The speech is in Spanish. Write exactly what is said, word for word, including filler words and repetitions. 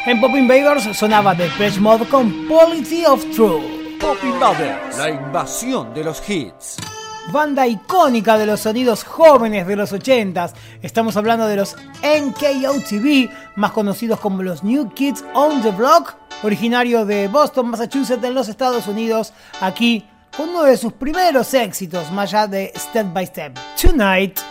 En Pop Invaders sonaba Depeche Mode con Polity of Truth. Pop Invaders, la invasión de los hits. Banda icónica de los sonidos jóvenes de los ochentas. Estamos hablando de los N K O T B, más conocidos como los New Kids on the Block, originario de Boston, Massachusetts, en los Estados Unidos, aquí con uno de sus primeros éxitos, más allá de Step by Step, Tonight.